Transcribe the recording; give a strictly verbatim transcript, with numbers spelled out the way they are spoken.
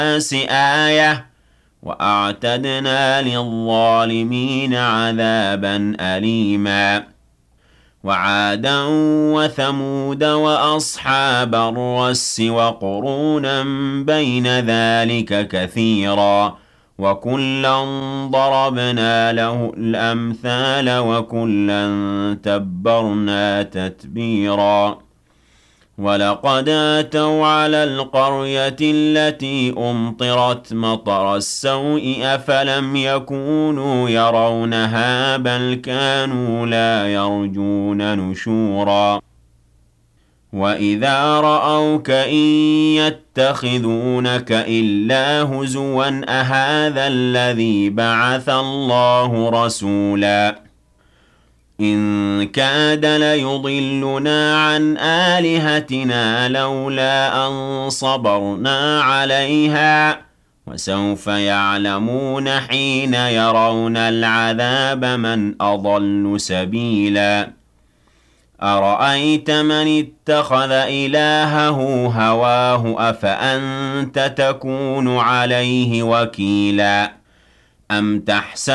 الناس آية وأعتدنا للظالمين عذابا أليما وعادا وثمود وأصحاب الرس وقرونا بين ذلك كثيرا وكلا ضربنا له الأمثال وكلا تبرنا تتبيرا ولقد أتوا على القرية التي أمطرت مطر السوء أفلم يكونوا يرونها بل كانوا لا يرجون نشورا وإذا رأوك إن يتخذونك إلا هزوا أهذا الذي بعث الله رسولا إن كاد ليضلنا عن آلهتنا لولا أن صبرنا عليها وسوف يعلمون حين يرون العذاب من أضل سبيلا أرأيت من اتخذ إلهه هواه أفأنت تكون عليه وكيلا أم تحسب